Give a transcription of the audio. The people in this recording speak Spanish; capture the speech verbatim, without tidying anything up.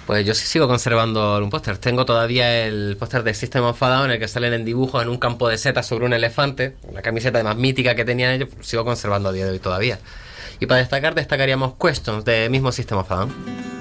Pues yo sí sigo conservando un póster. Tengo todavía el póster de System of a Down en el que salen en dibujos en un campo de setas sobre un elefante, una camiseta más mítica que tenían ellos, pues sigo conservando a día de hoy todavía. Y para destacar, destacaríamos Questions de mismo System of a Down.